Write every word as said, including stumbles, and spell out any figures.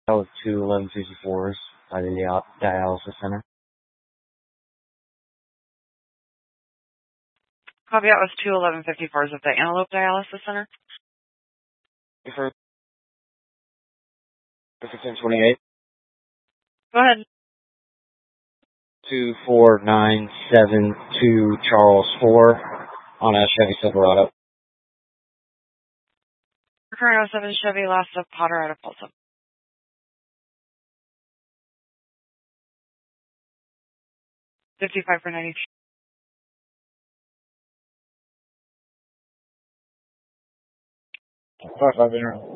That was two eleven fifty-fours by the dia- dialysis center. Copy, that was two eleven fifty-fours at the Antelope Dialysis Center. For fifteen twenty-eight. Go ahead. two four nine seven two Charles four on a Chevy Silverado. Recurring oh seven Chevy, last of Potter out of Folsom. fifty-five for ninety. Five five zero.